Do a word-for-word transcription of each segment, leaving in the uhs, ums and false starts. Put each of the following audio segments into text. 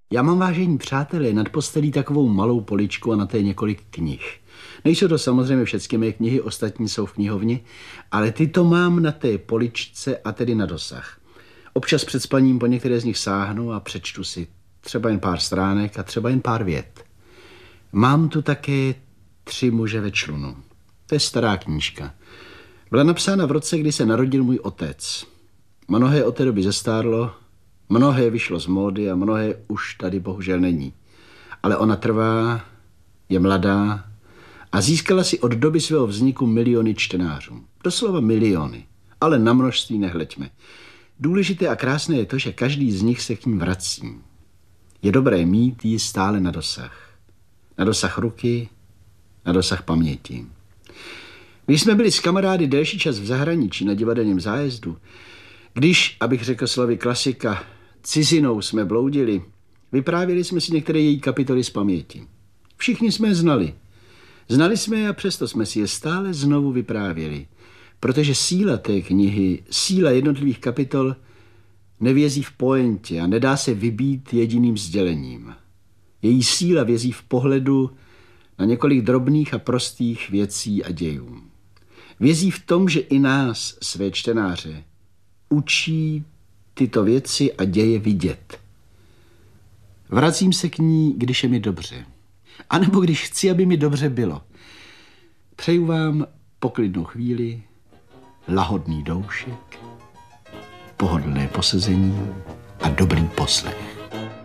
Já mám, vážení přátelé, nad postelí takovou malou poličku a na té několik knih. Nejsou to samozřejmě všechny mé knihy, ostatní jsou v knihovně, ale tyto mám na té poličce a tedy na dosah. Občas před spaním po některé z nich sáhnu a přečtu si třeba jen pár stránek a třeba jen pár vět. Mám tu také Tři muže ve člunu. To je stará knížka. Byla napsána v roce, kdy se narodil můj otec. Mnohé od té doby zestárlo, mnohé vyšlo z módy a mnohé už tady bohužel není. Ale ona trvá, je mladá a získala si od doby svého vzniku miliony čtenářů. Doslova miliony, ale na množství nehleďme. Důležité a krásné je to, že každý z nich se k ním vrací. Je dobré mít ji stále na dosah. Na dosah ruky, na dosah paměti. Když jsme byli s kamarády delší čas v zahraničí na divadelním zájezdu, když, abych řekl slovy klasika, cizinou jsme bloudili, vyprávěli jsme si některé její kapitoly z paměti. Všichni jsme je znali. Znali jsme je a přesto jsme si je stále znovu vyprávěli, protože síla té knihy, síla jednotlivých kapitol nevězí v pointě a nedá se vybít jediným sdělením. Její síla vězí v pohledu na několik drobných a prostých věcí a dějů. Vězí v tom, že i nás, své čtenáře, učí tyto věci a děje vidět. Vracím se k ní, když je mi dobře. A nebo když chci, aby mi dobře bylo. Přeju vám poklidnou chvíli, lahodný doušek, pohodlné posezení a dobrý poslech.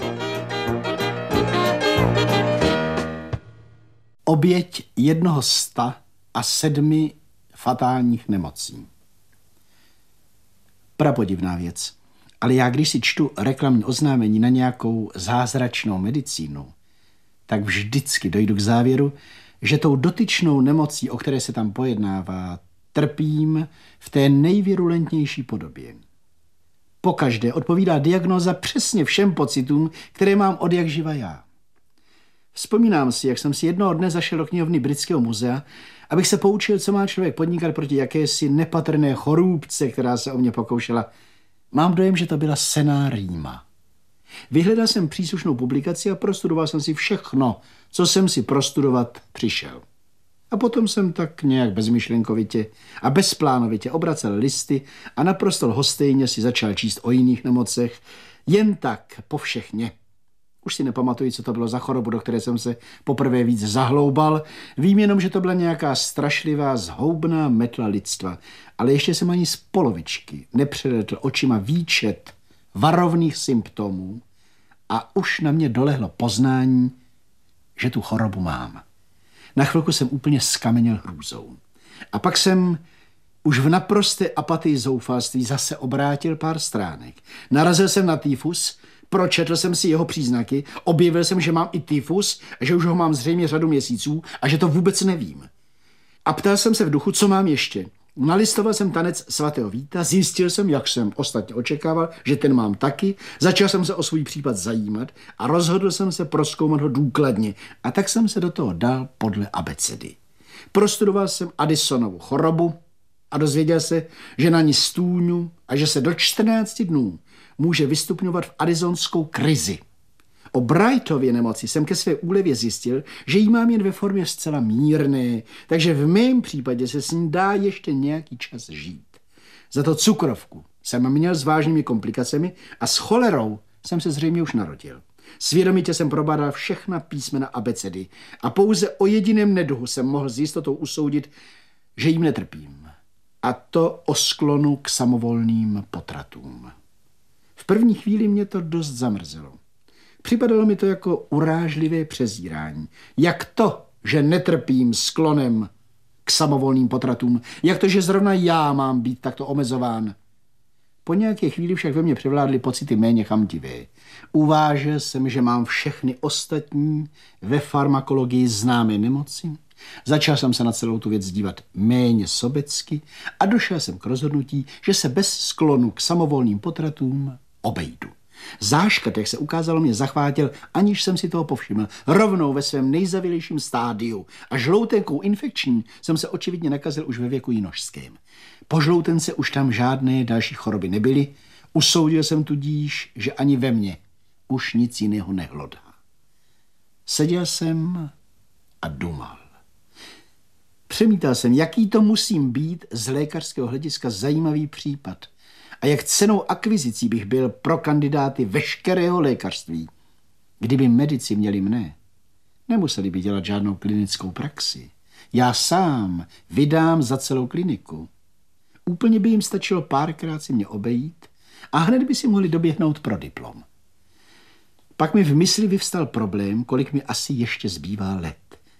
Oběť jednoho sta a sedmi fatálních nemocí. Prapodivná věc. Ale já, když si čtu reklamní oznámení na nějakou zázračnou medicínu, tak vždycky dojdu k závěru, že tou dotyčnou nemocí, o které se tam pojednává, trpím v té nejvirulentnější podobě. Pokaždé odpovídá diagnóza přesně všem pocitům, které mám od jak živa já. Vzpomínám si, jak jsem si jednoho dne zašel do knihovny Britského muzea, abych se poučil, co má člověk podnikat proti jakési nepatrné chorůbce, která se o mě pokoušela. Mám dojem, že to byla senná rýma. Vyhledal jsem příslušnou publikaci a prostudoval jsem si všechno, co jsem si prostudovat přišel. A potom jsem tak nějak bezmyšlenkovitě a bezplánovitě obracel listy a naprosto lhostejně si začal číst o jiných nemocech, jen tak povšechně. Už si nepamatuji, co to bylo za chorobu, do které jsem se poprvé víc zahloubal. Vím jenom, že to byla nějaká strašlivá, zhoubná metla lidstva. Ale ještě jsem ani z polovičky nepředetl očima výčet varovných symptomů a už na mě dolehlo poznání, že tu chorobu mám. Na chvilku jsem úplně skameněl hrůzou. A pak jsem už v naprosté apatii zoufalství zase obrátil pár stránek. Narazil jsem na tyfus, pročetl jsem si jeho příznaky, objevil jsem, že mám i tyfus, že už ho mám zřejmě řadu měsíců a že to vůbec nevím. A ptal jsem se v duchu, co mám ještě. Nalistoval jsem tanec svatého Víta, zjistil jsem, jak jsem ostatně očekával, že ten mám taky, začal jsem se o svůj případ zajímat a rozhodl jsem se prozkoumat ho důkladně. A tak jsem se do toho dal podle abecedy. Prostudoval jsem Addisonovu chorobu a dozvěděl se, že na ní stůňu a že se do čtrnácti dnů může vystupňovat v addisonskou krizi. O Brightově nemoci jsem ke své úlevě zjistil, že ji mám jen ve formě zcela mírné, takže v mém případě se s ní dá ještě nějaký čas žít. Za to cukrovku jsem měl s vážnými komplikacemi a s cholerou jsem se zřejmě už narodil. Svědomitě jsem probádal všechna písmena abecedy a pouze o jediném neduhu jsem mohl s jistotou usoudit, že jim netrpím. A to o sklonu k samovolným potratům. V první chvíli mě to dost zamrzelo. Připadalo mi to jako urážlivé přezírání. Jak to, že netrpím sklonem k samovolným potratům? Jak to, že zrovna já mám být takto omezován? Po nějaké chvíli však ve mně převládly pocity méně chamtivé. Uvážil jsem, že mám všechny ostatní ve farmakologii známé nemoci. Začal jsem se na celou tu věc dívat méně sobecky a došel jsem k rozhodnutí, že se bez sklonu k samovolným potratům obejdu. Záškrt, jak se ukázalo, mě zachvátil, aniž jsem si toho povšiml, rovnou ve svém nejzavělejším stádiu. A žloutenkou infekční jsem se očividně nakazil už ve věku jinožském. Po žloutence už tam žádné další choroby nebyly. Usoudil jsem tudíž, že ani ve mně už nic jiného nehlodá. Seděl jsem a dumal. Přemítal jsem, jaký to musím být z lékařského hlediska zajímavý případ a jak cennou akvizicí bych byl pro kandidáty veškerého lékařství. Kdyby medici měli mne, nemuseli by dělat žádnou klinickou praxi. Já sám vydám za celou kliniku. Úplně by jim stačilo párkrát si mě obejít a hned by si mohli doběhnout pro diplom. Pak mi v mysli vyvstal problém, kolik mi asi ještě zbývá let.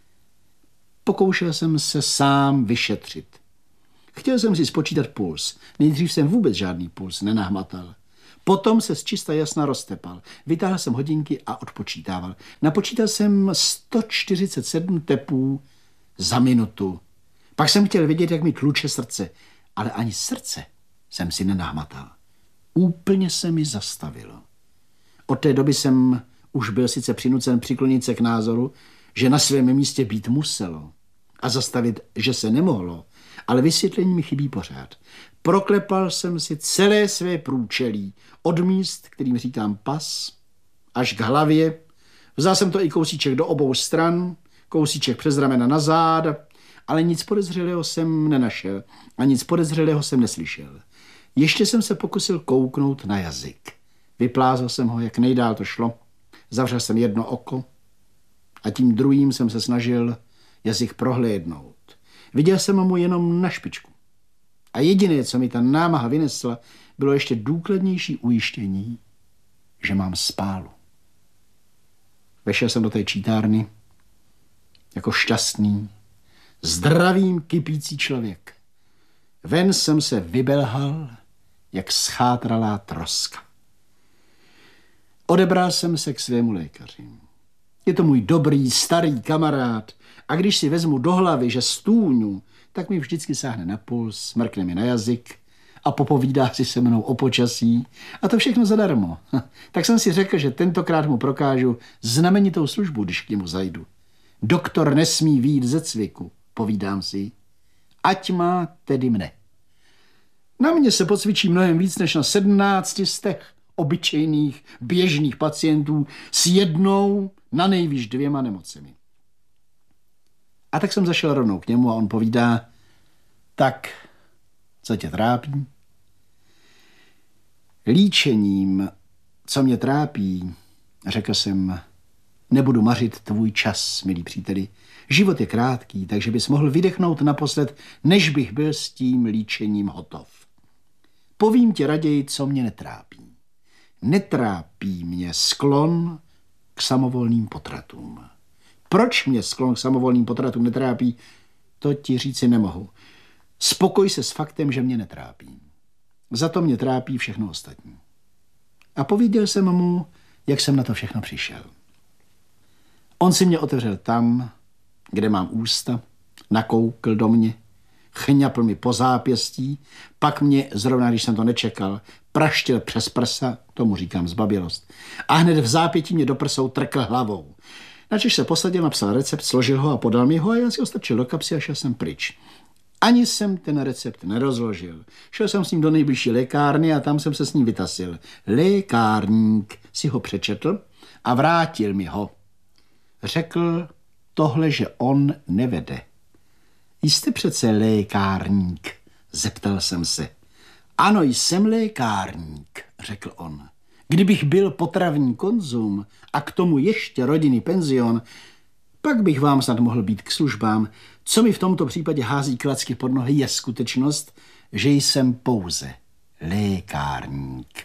Pokoušel jsem se sám vyšetřit. Chtěl jsem si spočítat puls. Nejdřív jsem vůbec žádný puls nenahmatal. Potom se z čista jasna roztepal. Vytáhl jsem hodinky a odpočítával. Napočítal jsem sto čtyřicet sedm tepů za minutu. Pak jsem chtěl vědět, jak mi tluče srdce, ale ani srdce jsem si nenahmatal. Úplně se mi zastavilo. Od té doby jsem už byl sice přinucen přiklonit se k názoru, že na svém místě být muselo a zastavit, že se nemohlo, ale vysvětlení mi chybí pořád. Proklepal jsem si celé své průčelí, od míst, kterým říkám pas, až k hlavě. Vzal jsem to i kousíček do obou stran, kousíček přes ramena na záda, ale nic podezřelého jsem nenašel a nic podezřelého jsem neslyšel. Ještě jsem se pokusil kouknout na jazyk. Vyplázal jsem ho, jak nejdál to šlo. Zavřel jsem jedno oko a tím druhým jsem se snažil jazyk prohlédnout. Viděl jsem mu jenom na špičku. A jediné, co mi ta námaha vynesla, bylo ještě důkladnější ujištění, že mám spálu. Vešel jsem do té čítárny jako šťastný, zdravým kypící člověk. Ven jsem se vybelhal, jak schátralá troska. Odebral jsem se k svému lékaři. Je to můj dobrý, starý kamarád a když si vezmu do hlavy, že stůňu, tak mi vždycky sáhne na puls, mrkne mi na jazyk a popovídá si se mnou o počasí a to všechno zadarmo. Tak jsem si řekl, že tentokrát mu prokážu znamenitou službu, když k němu zajdu. Doktor nesmí vyjít ze cviku, povídám si, ať má tedy mne. Na mě se pocvičí mnohem víc než na sedmnácti z těch obyčejných, běžných pacientů s jednou, na nejvýš dvěma nemocemi. A tak jsem zašel rovnou k němu a on povídá, tak, co tě trápí? Líčením, co mě trápí, řekl jsem, nebudu mařit tvůj čas, milý příteli. Život je krátký, takže bys mohl vydechnout naposled, než bych byl s tím líčením hotov. Povím ti raději, co mě netrápí. Netrápí mě sklon k samovolným potratům. Proč mě sklon k samovolným potratům netrápí, to ti říci nemohu. Spokoj se s faktem, že mě netrápí. Za to mě trápí všechno ostatní. A pověděl jsem mu, jak jsem na to všechno přišel. On si mě otevřel tam, kde mám ústa, nakoukl do mě, chňapl mi po zápěstí, pak mě, zrovna když jsem to nečekal, praštil přes prsa, tomu říkám zbabělost, a hned v zápětí mě do prsou trkl hlavou. Načež se posadil, napsal recept, složil ho a podal mi ho a já si ho strčil do kapsy a šel jsem pryč. Ani jsem ten recept nerozložil. Šel jsem s ním do nejbližší lékárny a tam jsem se s ním vytasil. Lékárník si ho přečetl a vrátil mi ho. Řekl tohle, že on nevede. Jste přece lékárník, zeptal jsem se. Ano, jsem lékárník, řekl on. Kdybych byl potravní konzum a k tomu ještě rodinný penzion, pak bych vám snad mohl být k službám. Co mi v tomto případě hází klacky pod nohy, je skutečnost, že jsem pouze lékárník.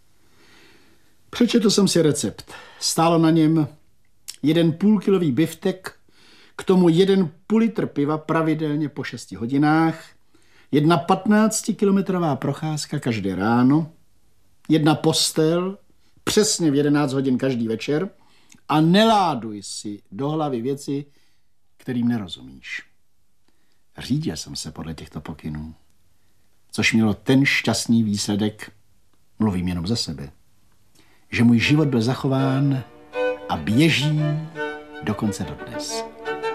Přečetl jsem si recept. Stálo na něm jeden půlkilový biftek, k tomu jeden půl litr piva pravidelně po šesti hodinách, jedna patnáctikilometrová procházka každé ráno, jedna postel přesně v jedenáct hodin každý večer a neláduj si do hlavy věci, kterým nerozumíš. Řídil jsem se podle těchto pokynů, což mělo ten šťastný výsledek, mluvím jenom za sebe, že můj život byl zachován a běží dokonce dodnes.